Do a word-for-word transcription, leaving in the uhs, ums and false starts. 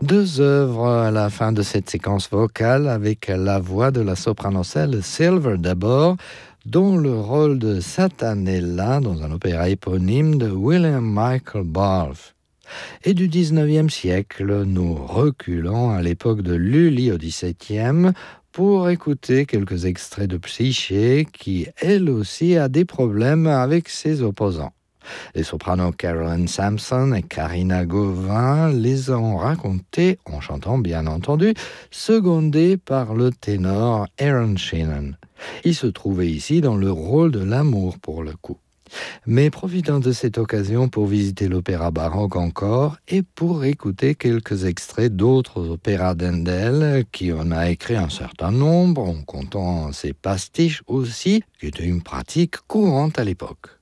Deux œuvres à la fin de cette séquence vocale avec la voix de la sopranocelle Silver d'abord, dont le rôle de Satanella dans un opéra éponyme de William Michael Balfe. Et du dix-neuvième siècle, nous reculons à l'époque de Lully au dix-septième pour écouter quelques extraits de Psyché qui, elle aussi, a des problèmes avec ses opposants. Les sopranos Carolyn Sampson et Karina Gauvin les ont racontés, en chantant bien entendu, secondés par le ténor Aaron Sheenan. Il se trouvait ici dans le rôle de l'amour pour le coup. Mais profitons de cette occasion pour visiter l'opéra baroque encore et pour écouter quelques extraits d'autres opéras d'Handel qui en a écrit un certain nombre, en comptant ses pastiches aussi, qui était une pratique courante à l'époque.